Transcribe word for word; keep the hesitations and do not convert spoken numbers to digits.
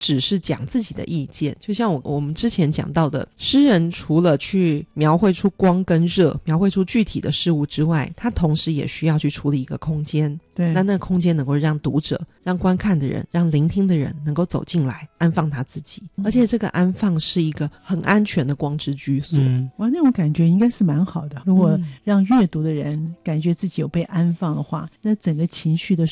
只是讲自己的意见。就像我我们之前讲到的，诗人除了去描绘出光跟热，描绘出具体的事物之外，他同时也需要去处理一个空间。 对， 那那个空间能够让读者、让观看的人、让聆听的人能够走进来，安放他自己。而且这个安放是一个很安全的光之居所。 嗯，哇，那种感觉应该是蛮好的。如果让阅读的人感觉自己有被安放的话，那整个情绪的